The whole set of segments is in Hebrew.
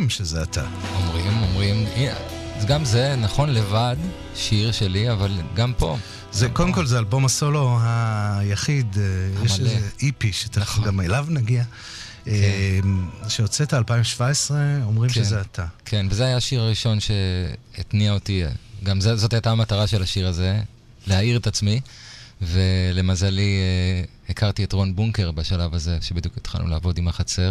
אומרים שזה אתה. אומרים. גם זה נכון לבד, שיר שלי, אבל גם פה. זה, קודם כל זה אלבום הסולו היחיד, יש איזה איפי שתכף גם אליו נגיע, שהוצאת 2017, אומרים שזה אתה. כן, וזה היה השיר הראשון שהתניע אותי, גם זאת הייתה המטרה של השיר הזה, להעיר את עצמי, ולמזלי הכרתי את רון בונקר בשלב הזה, שבדיוק התחלנו לעבוד עם החצר,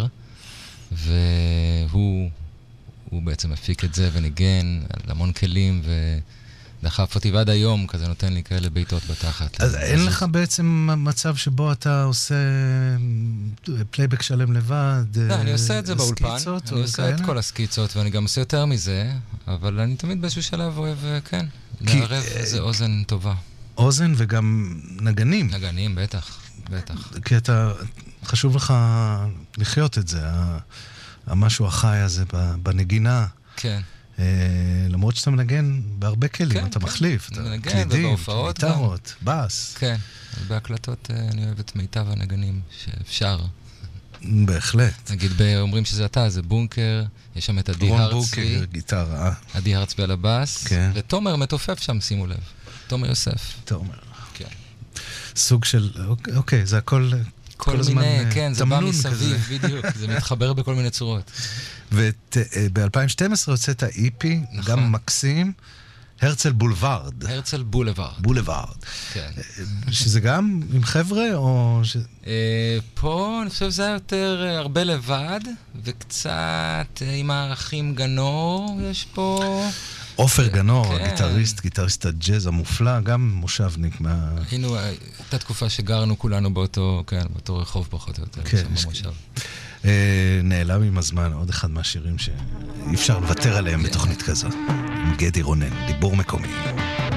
והוא בעצם הפיק את זה וניגן על המון כלים ודחף אותי, ועד היום כזה נותן לי כאלה ביתות בתחת. אז אין לך בעצם מצב שבו אתה עושה פלייבק שלם לבד? אני עושה את זה באולפן, אני עושה את כל הסקיצות, ואני גם עושה יותר מזה, אבל אני תמיד באיזשהו שלב אוהב, כן, לערב איזה אוזן טובה. אוזן וגם נגנים. נגנים, בטח. כי אתה, חשוב לך לחיות את זה, המשהו החי הזה בנגינה. כן. למרות שאתה מנגן בהרבה כלים, אתה מחליף, קלידים, גיטרות, בס. כן, בהקלטות אני אוהב את מיטב הנגנים שאפשר. בהחלט. נגיד, אומרים שזה אתה, זה בונקר, יש שם את עדי הרצבי. רון בונקר, גיטרה. עדי הרצבי על הבס, ותומר מתופף שם, שימו לב. תומר יוסף. תומר. כן. סוג של, אוקיי, זה הכל... כל מיני, כן, זה בא מסביב, בדיוק, זה מתחבר בכל מיני צורות. וב-2012 הוצאת איפי, גם מקסים, הרצל בולווארד. הרצל בולווארד. בולווארד. כן. שזה גם עם חבר'ה, או... פה, אני חושב שזה היה יותר הרבה לבד, וקצת עם האחים גנור, יש פה... עופר גנור, גיטריסט הג'אז המופלא, גם מושבניק מה... היינו, הייתה תקופה שגרנו כולנו באותו רחוב פחות או יותר, שם במושב. נעלם עם הזמן, עוד אחד מהשירים שאי אפשר לוותר עליהם בתוכנית כזאת. עם גדי רונן, דיבור מקומי.